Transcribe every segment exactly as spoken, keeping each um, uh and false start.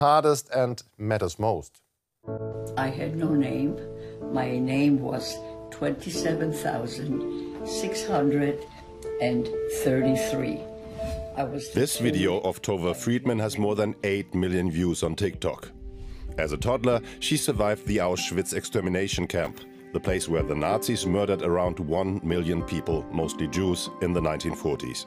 hardest and matters most? I had no name. My name was twenty-seven thousand six hundred thirty-three. I was this video of Tova Friedman has more than eight million views on TikTok. As a toddler, she survived the Auschwitz extermination camp, the place where the Nazis murdered around one million people, mostly Jews, in the nineteen forties.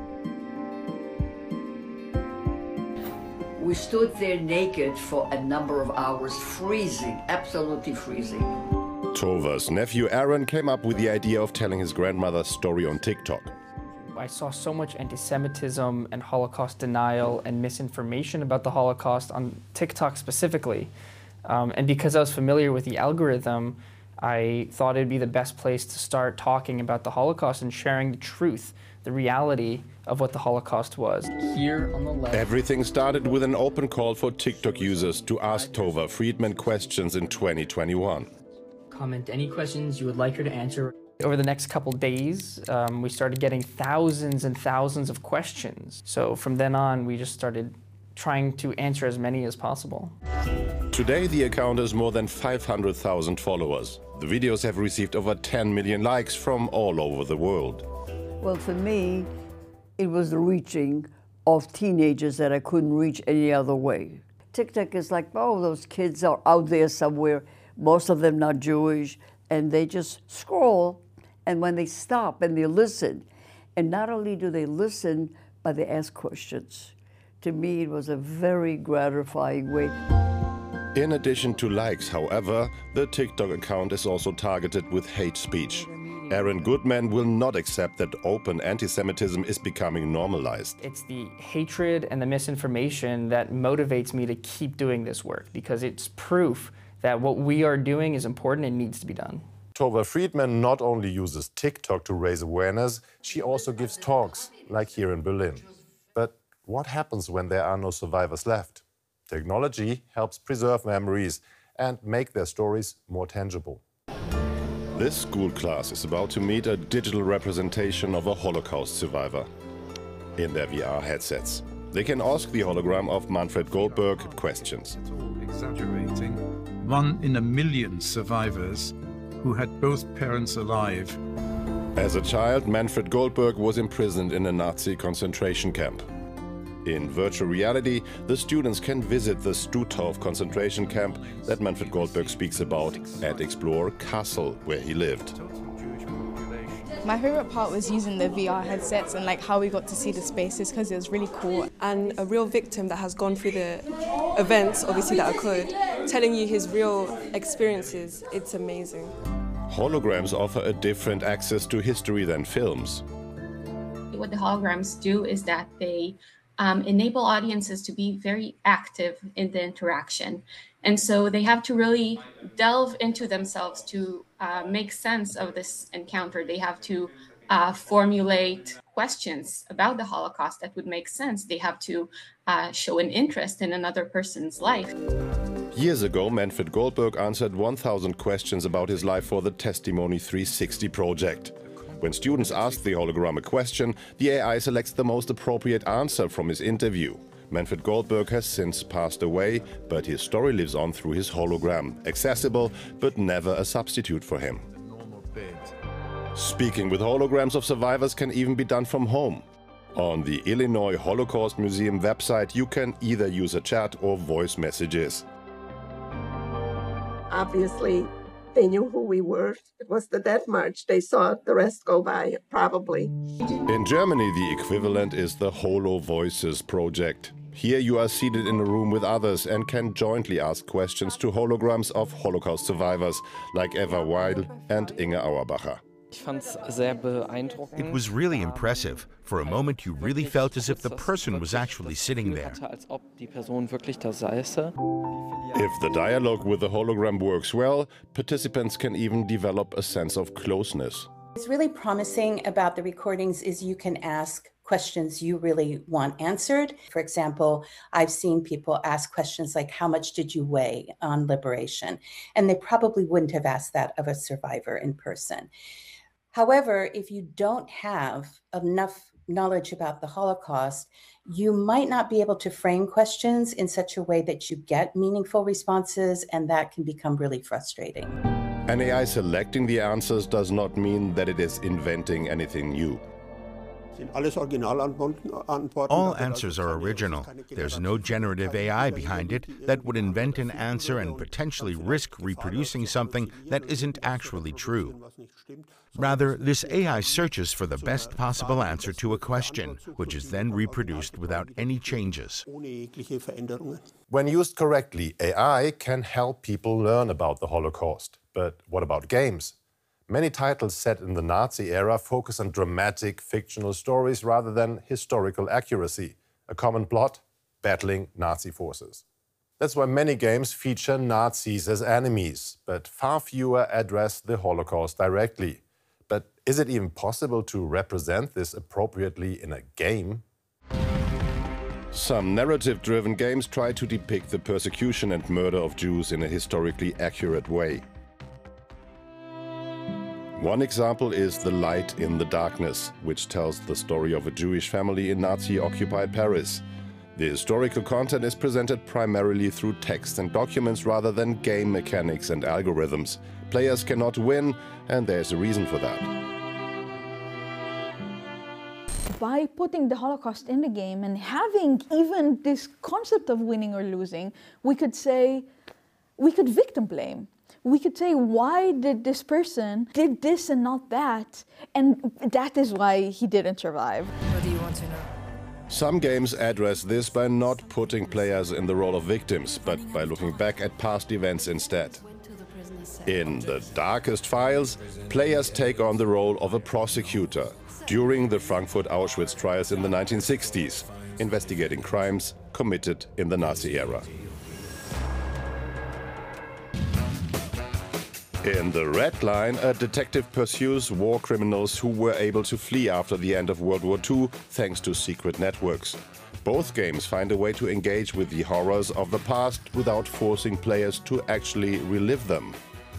We stood there naked for a number of hours, freezing, absolutely freezing. Tova's nephew Aaron came up with the idea of telling his grandmother's story on TikTok. I saw so much anti-Semitism and Holocaust denial and misinformation about the Holocaust on TikTok specifically. Um, and because I was familiar with the algorithm, I thought it'd be the best place to start talking about the Holocaust and sharing the truth, the reality of what the Holocaust was. Here on the left. Everything started with an open call for TikTok users to ask Tova Friedman questions in twenty twenty-one. Comment any questions you would like her to answer. Over the next couple days, um, we started getting thousands and thousands of questions. So from then on, we just started trying to answer as many as possible. Today, the account has more than five hundred thousand followers. The videos have received over ten million likes from all over the world. Well, for me, it was the reaching of teenagers that I couldn't reach any other way. TikTok is like, oh, those kids are out there somewhere, most of them not Jewish, and they just scroll, and when they stop and they listen, and not only do they listen, but they ask questions. To me, it was a very gratifying way. In addition to likes, however, the TikTok account is also targeted with hate speech. Aaron Goodman will not accept that open anti-Semitism is becoming normalized. It's the hatred and the misinformation that motivates me to keep doing this work, because it's proof that what we are doing is important and needs to be done. Tova Friedman not only uses TikTok to raise awareness, she also gives talks, like here in Berlin. But what happens when there are no survivors left? Technology helps preserve memories and make their stories more tangible. This school class is about to meet a digital representation of a Holocaust survivor. In their V R headsets, they can ask the hologram of Manfred Goldberg questions. Exaggerating. One in a million survivors who had both parents alive. As a child, Manfred Goldberg was imprisoned in a Nazi concentration camp. In virtual reality, the students can visit the Stutthof concentration camp that Manfred Goldberg speaks about and explore Kassel, where he lived. My favorite part was using the V R headsets and like how we got to see the spaces, because it was really cool. And a real victim that has gone through the events, obviously, that occurred, telling you his real experiences, it's amazing. Holograms offer a different access to history than films. What the holograms do is that they Um, enable audiences to be very active in the interaction. And so they have to really delve into themselves to uh, make sense of this encounter. They have to uh, formulate questions about the Holocaust that would make sense. They have to uh, show an interest in another person's life. Years ago, Manfred Goldberg answered one thousand questions about his life for the Testimony three sixty project. When students ask the hologram a question, the A I selects the most appropriate answer from his interview. Manfred Goldberg has since passed away, but his story lives on through his hologram, accessible but never a substitute for him. Speaking with holograms of survivors can even be done from home. On the Illinois Holocaust Museum website, you can either use a chat or voice messages. Obviously, they knew who we were. It was the Death March. They saw the rest go by, probably. In Germany, the equivalent is the Holo Voices project. Here you are seated in a room with others and can jointly ask questions to holograms of Holocaust survivors like Eva Weil and Inge Auerbacher. It was really impressive. For a moment, you really felt as if the person was actually sitting there. If the dialogue with the hologram works well, participants can even develop a sense of closeness. What's really promising about the recordings is you can ask questions you really want answered. For example, I've seen people ask questions like, how much did you weigh on liberation? And they probably wouldn't have asked that of a survivor in person. However, if you don't have enough knowledge about the Holocaust, you might not be able to frame questions in such a way that you get meaningful responses, and that can become really frustrating. An A I selecting the answers does not mean that it is inventing anything new. All answers are original. There's no generative A I behind it that would invent an answer and potentially risk reproducing something that isn't actually true. Rather, this A I searches for the best possible answer to a question, which is then reproduced without any changes. When used correctly, A I can help people learn about the Holocaust. But what about games? Many titles set in the Nazi era focus on dramatic, fictional stories rather than historical accuracy. A common plot? Battling Nazi forces. That's why many games feature Nazis as enemies, but far fewer address the Holocaust directly. But is it even possible to represent this appropriately in a game? Some narrative-driven games try to depict the persecution and murder of Jews in a historically accurate way. One example is The Light in the Darkness, which tells the story of a Jewish family in Nazi-occupied Paris. The historical content is presented primarily through text and documents rather than game mechanics and algorithms. Players cannot win, and there's a reason for that. By putting the Holocaust in the game and having even this concept of winning or losing, we could say, we could victim blame. We could say, why did this person did this and not that? And that is why he didn't survive. What do you want to know? Some games address this by not putting players in the role of victims, but by looking back at past events instead. In The Darkest Files, players take on the role of a prosecutor during the Frankfurt Auschwitz trials in the nineteen sixties, investigating crimes committed in the Nazi era. In The Red Line, a detective pursues war criminals who were able to flee after the end of World War Two thanks to secret networks. Both games find a way to engage with the horrors of the past without forcing players to actually relive them.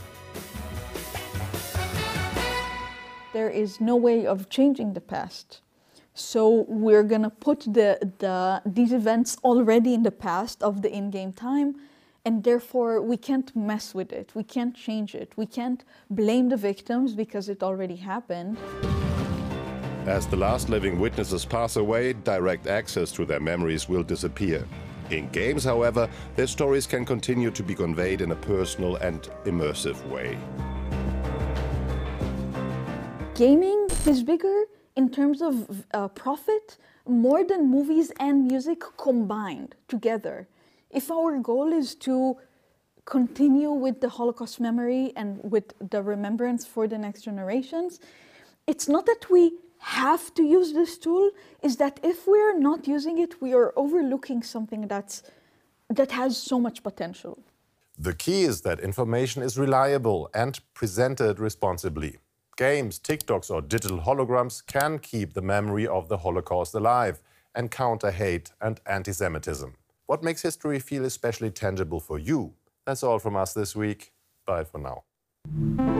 There is no way of changing the past. So we're gonna put the, the, these events already in the past of the in-game time, and therefore we can't mess with it, we can't change it, we can't blame the victims because it already happened. As the last living witnesses pass away, direct access to their memories will disappear. In games, however, their stories can continue to be conveyed in a personal and immersive way. Gaming is bigger in terms of uh, profit more than movies and music combined together. If our goal is to continue with the Holocaust memory and with the remembrance for the next generations, it's not that we have to use this tool, it's that if we are not using it, we are overlooking something that's, that has so much potential. The key is that information is reliable and presented responsibly. Games, TikToks or digital holograms can keep the memory of the Holocaust alive and counter hate and anti-Semitism. What makes history feel especially tangible for you? That's all from us this week. Bye for now.